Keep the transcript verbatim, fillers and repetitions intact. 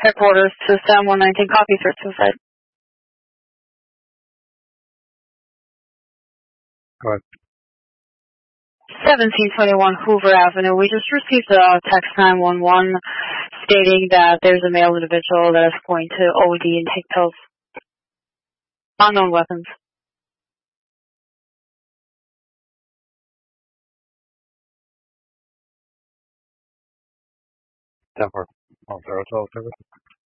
Headquarters to Sam one nineteen, copy, threat suicide. Go ahead. seventeen twenty-one Hoover Avenue. We just received a text nine one one stating that there's a male individual that is going to O D and take pills. Unknown weapons. ten four. Oh, zero twelve,